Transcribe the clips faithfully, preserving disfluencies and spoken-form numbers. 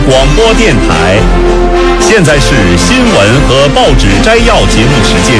广播电台。现在是新闻和报纸摘要节目时间。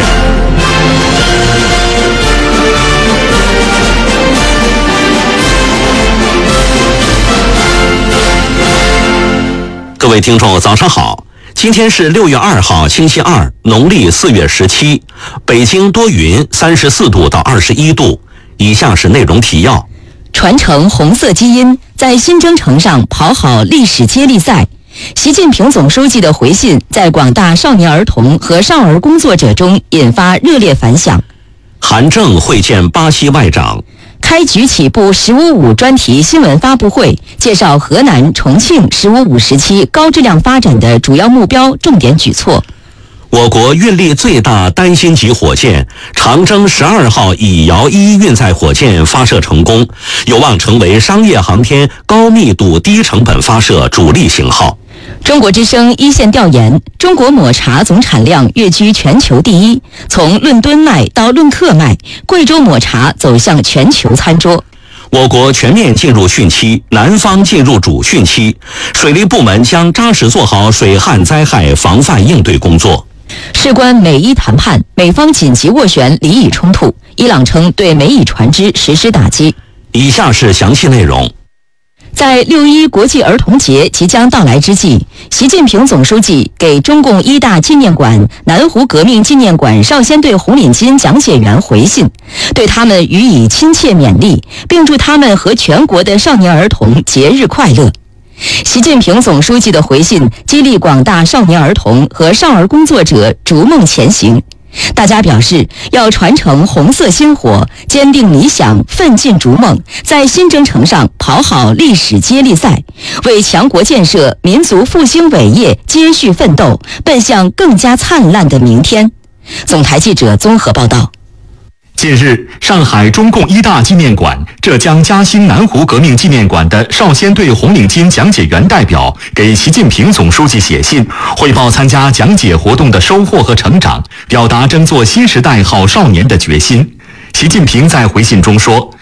各位听众，早上好！今天是六月二号，星期二，农历四月十七。北京多云，三十四度到二十一度。以下是内容提要： 传承红色基因，在新征程上跑好历史接力赛。习近平总书记的回信在广大少年儿童和少儿工作者中引发热烈反响。 韩正会见巴西外长。 开局起步“十五五”专题新闻发布会，介绍河南、重庆“十五五”时期高质量发展的主要目标、重点举措。 我国运力最大单星级火箭长征十二号乙遥一运载火箭发射成功，有望成为商业航天高密度低成本发射主力型号。 中国之声一线调研，中国抹茶总产量跃居全球第一，从论吨麦到论克麦，贵州抹茶走向全球餐桌。 我国全面进入汛期，南方进入主汛期，水利部门将扎实做好水旱灾害防范应对工作。 事关美伊谈判，美方紧急斡旋黎以冲突，伊朗称对美以船只实施打击。 以下是详细内容。 在六一国际儿童节即将到来之际，习近平总书记给中共一大纪念馆南湖革命纪念馆少先队红领巾讲解员回信，对他们予以亲切勉励，并祝他们和全国的少年儿童节日快乐。习近平总书记的回信激励广大少年儿童和少儿工作者逐梦前行。大家表示要传承红色星火，坚定理想，奋进逐梦，在新征程上跑好历史接力赛，为强国建设、民族复兴伟业接续奋斗，奔向更加灿烂的明天。总台记者综合报道。 近日，上海中共一大纪念馆、浙江嘉兴南湖革命纪念馆的少先队红领巾讲解员代表给习近平总书记写信，汇报参加讲解活动的收获和成长，表达争做新时代好少年的决心。习近平在回信中说，